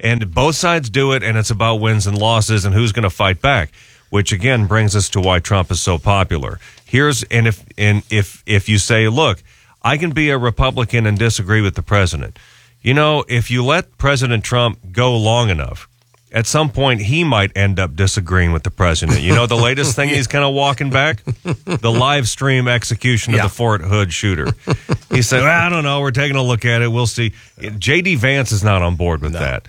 And both sides do it, and it's about wins and losses and who's going to fight back, which again brings us to why Trump is so popular. If you say, look, I can be a Republican and disagree with the president. You know, if you let President Trump go long enough, at some point he might end up disagreeing with the president. You know, the latest thing he's kind of walking back? The live stream execution of the Fort Hood shooter. He said, well, I don't know. We're taking a look at it. We'll see. J.D. Vance is not on board with that.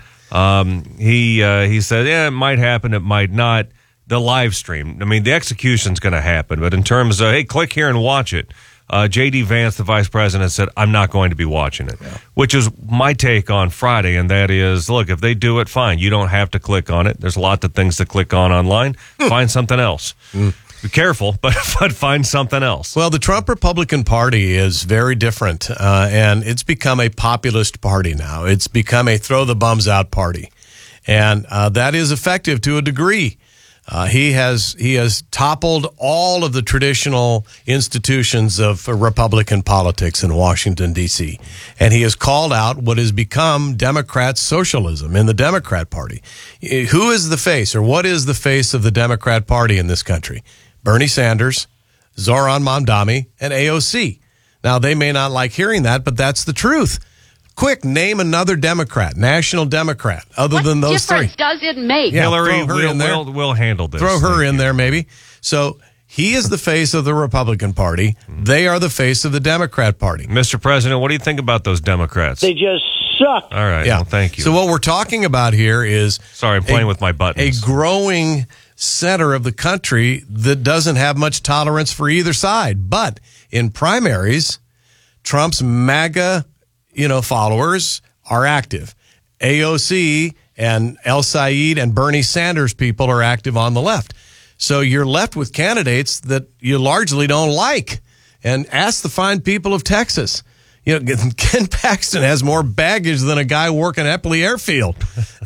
He said, yeah, it might happen. It might not. The live stream. I mean, the execution's going to happen. But in terms of, hey, click here and watch it. J.D. Vance, the vice president, said, I'm not going to be watching it, which is my take on Friday, and that is, look, if they do it, fine. You don't have to click on it. There's a lot of things to click on online. Find something else. Be careful, but find something else. Well, the Trump Republican Party is very different, and it's become a populist party now. It's become a throw-the-bums-out party, and that is effective to a degree. He has toppled all of the traditional institutions of Republican politics in Washington, D.C., and he has called out what has become Democrat socialism in the Democrat Party. Who is the face, or what is the face of the Democrat Party in this country? Bernie Sanders, Zoran Mamdani, and AOC. Now, they may not like hearing that, but that's the truth. Quick, name another Democrat, national Democrat, other than those three. What difference does it make? Yeah, Hillary, we'll handle this. Throw her in there, maybe. So he is the face of the Republican Party. They are the face of the Democrat Party. Mr. President, what do you think about those Democrats? They just suck. All right, well, thank you. So what we're talking about here is... Sorry, I'm playing with my buttons. A growing center of the country that doesn't have much tolerance for either side. But in primaries, Trump's MAGA... followers are active. AOC and El Said and Bernie Sanders people are active on the left. So you're left with candidates that you largely don't like. And ask the fine people of Texas. Ken Paxton has more baggage than a guy working at Eppley Airfield.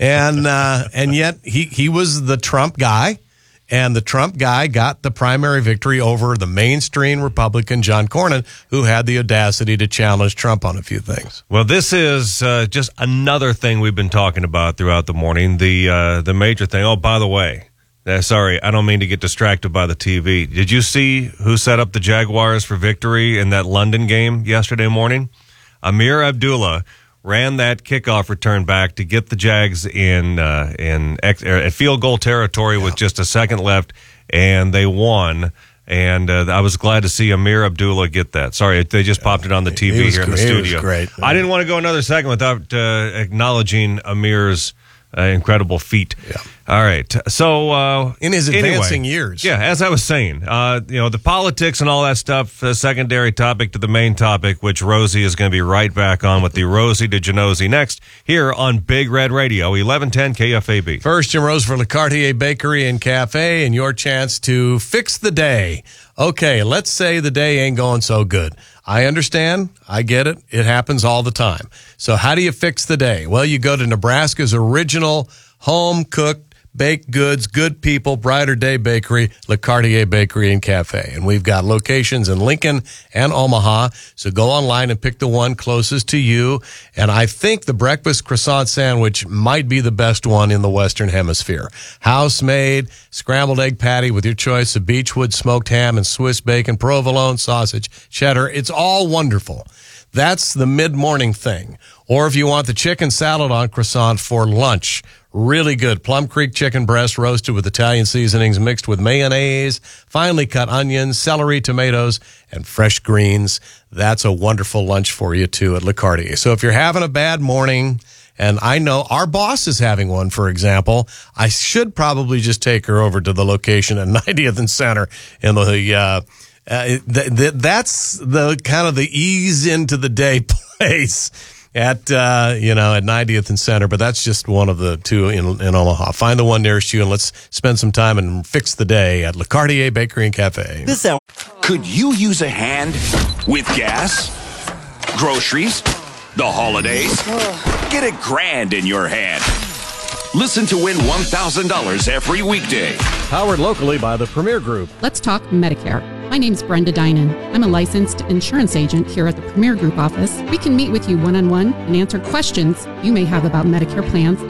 And yet he was the Trump guy. And the Trump guy got the primary victory over the mainstream Republican John Cornyn, who had the audacity to challenge Trump on a few things. Well, this is just another thing we've been talking about throughout the morning, the major thing. Oh, by the way, sorry, I don't mean to get distracted by the TV. Did you see who set up the Jaguars for victory in that London game yesterday morning? Amir Abdullah ran that kickoff return back to get the Jags in field goal territory with just a second left, and they won. And I was glad to see Amir Abdullah get that. Sorry, they just popped it on the TV here in the studio. It was great. I didn't want to go another second without acknowledging Amir's incredible feat. Yeah. All right. So in his advancing years. Yeah, as I was saying, the politics and all that stuff, a secondary topic to the main topic, which Rosie is going to be right back on with the Rosie DeGenosi next here on Big Red Radio, 1110 KFAB. First, Jim Rose for Le Cartier Bakery and Cafe, and your chance to fix the day. Okay, let's say the day ain't going so good. I understand. I get it. It happens all the time. So how do you fix the day? Well, you go to Nebraska's original home-cooked baked goods, good people, Brighter Day Bakery, Le Cartier Bakery and Cafe. And we've got locations in Lincoln and Omaha. So go online and pick the one closest to you. And I think the breakfast croissant sandwich might be the best one in the Western Hemisphere. House-made, scrambled egg patty with your choice of Beechwood smoked ham and Swiss bacon, provolone, sausage, cheddar. It's all wonderful. That's the mid-morning thing. Or if you want the chicken salad on croissant for lunch, really good. Plum Creek chicken breast roasted with Italian seasonings mixed with mayonnaise, finely cut onions, celery, tomatoes, and fresh greens. That's a wonderful lunch for you, too, at Le Cartier. So if you're having a bad morning, and I know our boss is having one, for example, I should probably just take her over to the location at 90th and Center in the that's the kind of the ease into the day place at 90th and Center, but that's just one of the two in Omaha. Find the one nearest you and let's spend some time and fix the day at Le Cartier Bakery and Cafe. Could you use a hand with gas, groceries, the holidays? Get $1,000 in your hand. Listen to win $1,000 every weekday. Powered locally by the Premier Group. Let's talk Medicare. My name's Brenda Dinan. I'm a licensed insurance agent here at the Premier Group office. We can meet with you one-on-one and answer questions you may have about Medicare plans